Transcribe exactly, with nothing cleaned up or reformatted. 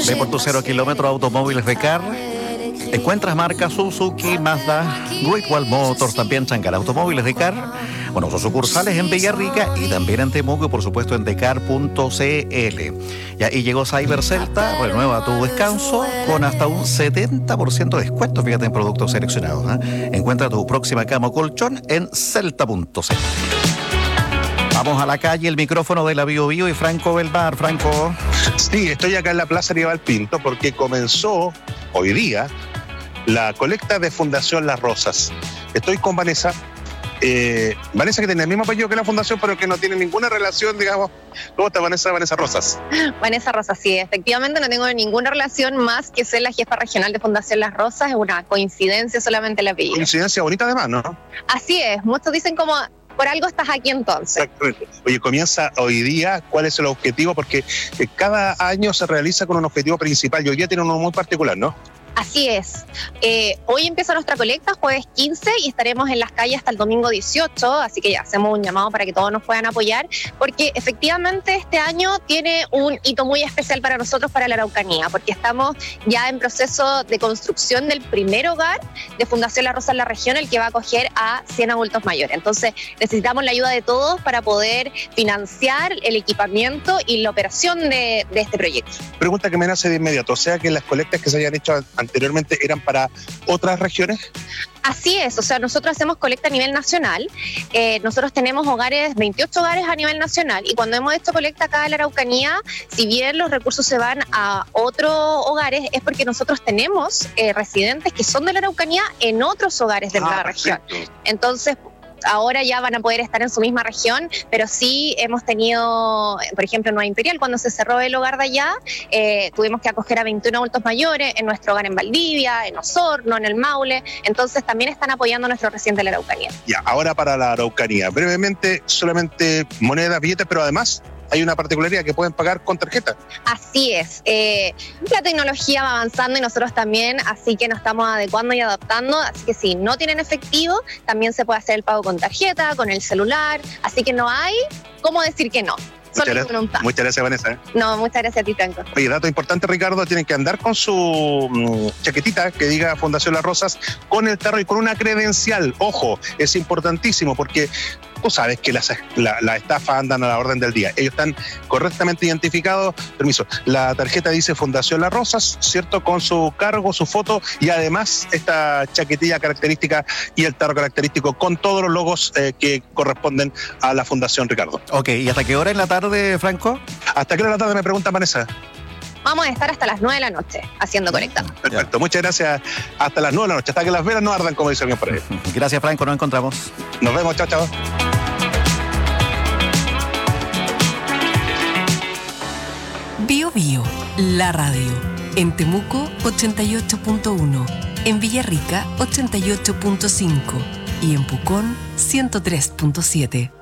Ve por tu cero kilómetro Automóviles de Car. Encuentras marcas Suzuki, Mazda, Great Wall Motors, también Chancar Automóviles de Car. Bueno, sus sucursales en Villarrica y también en Temuco y por supuesto en decar punto cl. Y ahí llegó Cyber Celta, renueva tu descanso con hasta un setenta por ciento de descuento, fíjate, en productos seleccionados, ¿eh? Encuentra tu próxima cama o colchón en celta punto cl. Vamos a la calle, el micrófono de la Bio Bio y Franco Belmar. Franco. Sí, estoy acá en la Plaza Aníbal Pinto porque comenzó hoy día la colecta de Fundación Las Rosas. Estoy con Vanessa. Eh, Vanessa, que tiene el mismo apellido que la fundación, pero que no tiene ninguna relación, digamos. ¿Cómo está Vanessa? Vanessa Rosas. Vanessa Rosas, sí, efectivamente no tengo ninguna relación más que ser la jefa regional de Fundación Las Rosas. Es una coincidencia solamente el apellido. Coincidencia bonita además, ¿no? Así es, muchos dicen como, por algo estás aquí entonces. Exactamente. Oye, comienza hoy día, ¿cuál es el objetivo? Porque eh, cada año se realiza con un objetivo principal y hoy día tiene uno muy particular, ¿no? Así es. Eh, hoy empieza nuestra colecta, jueves quince, y estaremos en las calles hasta el domingo dieciocho, así que ya hacemos un llamado para que todos nos puedan apoyar, porque efectivamente este año tiene un hito muy especial para nosotros, para la Araucanía, porque estamos ya en proceso de construcción del primer hogar de Fundación La Rosa en la región, el que va a acoger a cien adultos mayores. Entonces necesitamos la ayuda de todos para poder financiar el equipamiento y la operación de, de este proyecto. Pregunta que me nace de inmediato, o sea que las colectas que se hayan hecho anteriormente eran para otras regiones. Así es, o sea, nosotros hacemos colecta a nivel nacional, eh, nosotros tenemos hogares, veintiocho hogares a nivel nacional, y cuando hemos hecho colecta acá en la Araucanía, si bien los recursos se van a otros hogares, es porque nosotros tenemos eh, residentes que son de la Araucanía en otros hogares de ah, la región. Perfecto. Entonces, ahora ya van a poder estar en su misma región, pero sí hemos tenido, por ejemplo, en Nueva Imperial, cuando se cerró el hogar de allá, eh, tuvimos que acoger a veintiún adultos mayores, en nuestro hogar en Valdivia, en Osorno, en el Maule, entonces también están apoyando a nuestros residentes de la Araucanía. Ya, ahora para la Araucanía, brevemente, solamente moneda, billetes, pero además hay una particularidad que pueden pagar con tarjeta. Así es. Eh, la tecnología va avanzando y nosotros también, así que nos estamos adecuando y adaptando. Así que si no tienen efectivo, también se puede hacer el pago con tarjeta, con el celular. Así que no hay cómo decir que no. Muchas gracias, muchas gracias, Vanessa. No, muchas gracias a ti, Franco. Oye, dato importante, Ricardo, tienen que andar con su mmm, chaquetita que diga Fundación Las Rosas, con el tarro y con una credencial. Ojo, es importantísimo porque tú sabes que las, la, la estafas andan a la orden del día. Ellos están correctamente identificados. Permiso, la tarjeta dice Fundación Las Rosas, ¿cierto? Con su cargo, su foto y además esta chaquetilla característica y el tarro característico con todos los logos eh, que corresponden a la Fundación, Ricardo. Ok, ¿y hasta qué hora en la tarde, Franco? ¿Hasta qué hora en la tarde me pregunta Vanessa? Vamos a estar hasta las nueve de la noche haciendo colecta. Perfecto, muchas gracias. Hasta las nueve de la noche, hasta que las velas no ardan, como dice alguien por ahí. Gracias, Franco, nos encontramos. Nos vemos, chao, chao. Bio Bio, la radio. En Temuco, ochenta y ocho punto uno. En Villarrica, ochenta y ocho punto cinco. Y en Pucón, ciento tres punto siete.